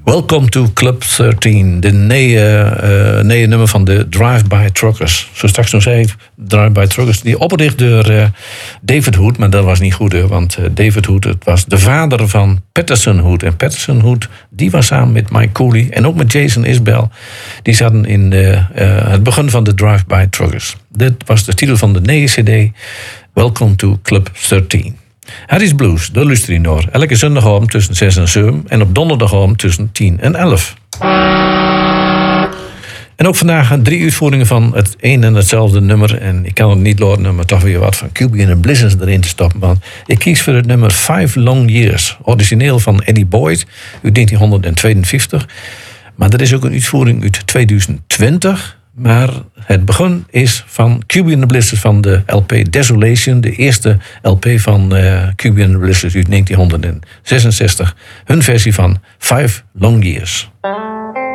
Welcome to Club 13, de nieuwe nummer van de Drive-By Truckers. Zo straks nog zei, Drive-By Truckers, die opgericht door David Hood, maar dat was niet goed, want David Hood, het was de vader van Patterson Hood. En Patterson Hood, die was samen met Mike Cooley en ook met Jason Isbell, die zaten in het begin van de Drive-By Truckers. Dit was de titel van de nieuwe CD, Welcome to Club 13. Harry's Blues, daar luister je naar. Elke zondagavond tussen 6 en 7 en op donderdagavond tussen 10 en 11. En ook vandaag 3 uitvoeringen van het een en hetzelfde nummer. En ik kan het niet laten om toch weer wat van Cuban and the Blizzards erin te stoppen. Want ik kies voor het nummer 5 Long Years. Origineel van Eddie Boyd uit 1952. Maar er is ook een uitvoering uit 2020. Maar het begin is van Cuban and the Blizzards van de LP Desolation. De eerste LP van Cuban and the Blizzards uit 1966. Hun versie van 5 Long Years.